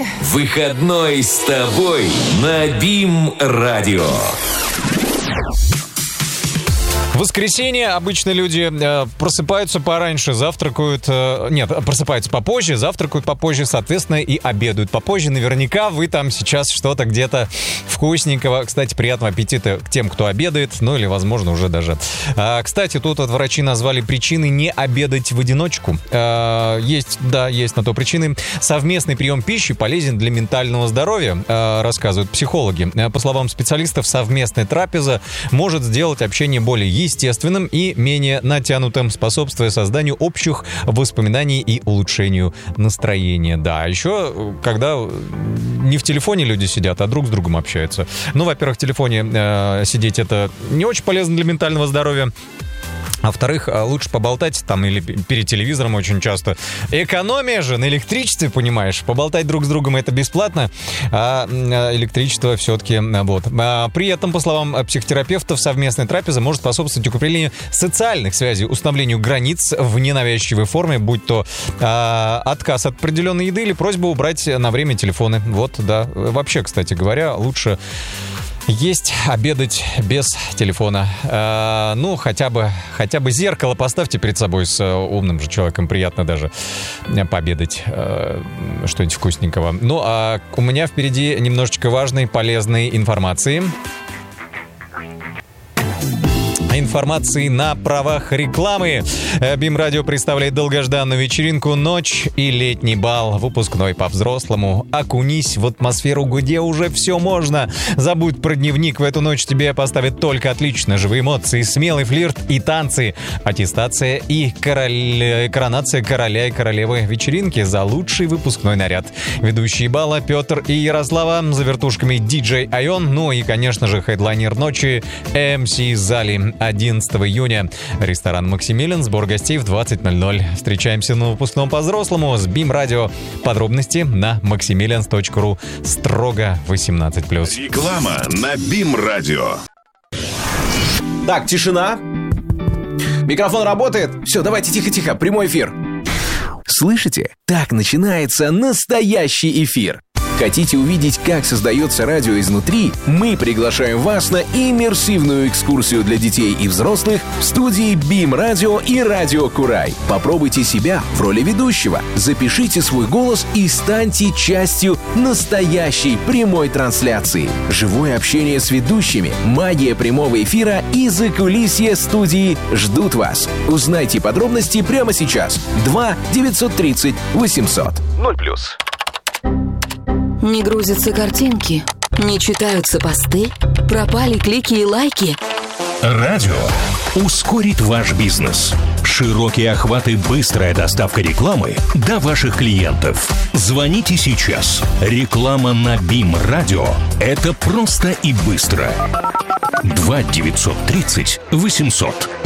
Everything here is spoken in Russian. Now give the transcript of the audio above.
Выходной с тобой на БИМ-радио. В воскресенье обычно люди просыпаются пораньше, завтракают... просыпаются попозже, завтракают попозже, соответственно, и обедают попозже. Наверняка вы там сейчас что-то где-то вкусненького. Кстати, приятного аппетита к тем, кто обедает, ну или, возможно, уже даже. Кстати, тут вот врачи назвали причины не обедать в одиночку. Есть на то причины. Совместный прием пищи полезен для ментального здоровья, рассказывают психологи. По словам специалистов, совместная трапеза может сделать общение более естественным и менее натянутым, способствуя созданию общих воспоминаний и улучшению настроения. Да, еще когда не в телефоне люди сидят, а друг с другом общаются. Ну, во-первых, в телефоне сидеть это не очень полезно для ментального здоровья. А во-вторых, лучше поболтать там или перед телевизором очень часто. Экономия же на электричестве, понимаешь. Поболтать друг с другом это бесплатно, а электричество все-таки вот. При этом, по словам психотерапевтов, совместная трапеза может способствовать укреплению социальных связей, установлению границ в ненавязчивой форме, будь то отказ от определенной еды или просьба убрать на время телефоны. Вот, да. Вообще, кстати говоря, лучше есть, обедать без телефона. Ну, хотя бы зеркало поставьте перед собой, с умным же человеком приятно даже пообедать что-нибудь вкусненького. Ну, а у меня впереди немножечко важной, полезной информации. Информации на правах рекламы. БИМ-радио представляет долгожданную вечеринку «Ночь и летний бал». Выпускной по-взрослому. Окунись в атмосферу, где уже все можно. Забудь про дневник. В эту ночь тебе поставят только отлично. Живые эмоции, смелый флирт и танцы. Аттестация и коронация короля и королевы вечеринки за лучший выпускной наряд. Ведущие бала Петр и Ярослава. За вертушками диджей Айон. Ну и, конечно же, хедлайнер ночи МС Зали. 11 июня. Ресторан «Максимилиан». Сбор гостей в 20:00. Встречаемся на выпускном по-взрослому с БИМ-радио. Подробности на maximilians.ru. Строго 18+. Реклама на БИМ-радио. Так, тишина. Микрофон работает? Все, давайте тихо-тихо, прямой эфир. Слышите? Так начинается настоящий эфир. Хотите увидеть, как создается радио изнутри? Мы приглашаем вас на иммерсивную экскурсию для детей и взрослых в студии БИМ-радио и Радио Курай. Попробуйте себя в роли ведущего, запишите свой голос и станьте частью настоящей прямой трансляции. Живое общение с ведущими, магия прямого эфира и закулисье студии ждут вас. Узнайте подробности прямо сейчас. 2-930-800. 0+. Не грузятся картинки, не читаются посты, пропали клики и лайки. Радио ускорит ваш бизнес. Широкие охваты, быстрая доставка рекламы до ваших клиентов. Звоните сейчас. Реклама на БИМ-радио – это просто и быстро. 2-930-800.